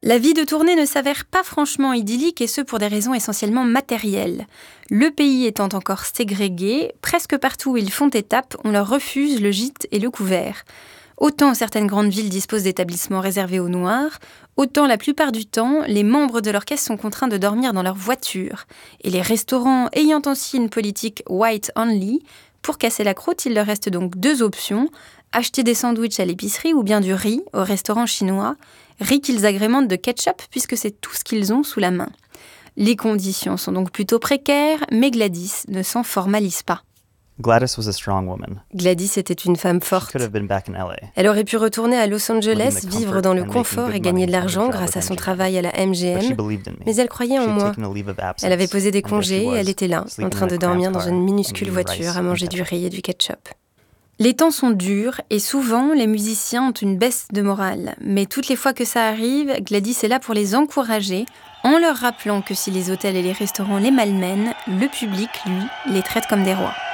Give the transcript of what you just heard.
La vie de tournée ne s'avère pas franchement idyllique, et ce pour des raisons essentiellement matérielles. Le pays étant encore ségrégué, presque partout où ils font étape, on leur refuse le gîte et le couvert. Autant certaines grandes villes disposent d'établissements réservés aux Noirs, autant la plupart du temps, les membres de l'orchestre sont contraints de dormir dans leur voiture. Et les restaurants ayant aussi une politique « white only », pour casser la croûte, il leur reste donc 2 options, acheter des sandwichs à l'épicerie ou bien du riz au restaurant chinois, riz qu'ils agrémentent de ketchup puisque c'est tout ce qu'ils ont sous la main. Les conditions sont donc plutôt précaires, mais Gladys ne s'en formalise pas. Gladys was a strong woman. Gladys était une femme She forte. could have been back in LA. Elle aurait pu retourner à Los Angeles, Living the vivre comfort dans le and confort making et good gagner de money l'argent from her job grâce à son with travail à la But she MGM. believed in me. Mais elle croyait en She had moi. taken a leave of absence, Elle avait posé des and there she congés et was, elle était là, en sleeping train in de a dormir cramped dans car une and minuscule eating voiture rice à and manger du ketchup. riz et du ketchup. Les temps sont durs et souvent les musiciens ont une baisse de morale. Mais toutes les fois que ça arrive, Gladys est là pour les encourager, en leur rappelant que si les hôtels et les restaurants les malmènent, le public, lui, les traite comme des rois.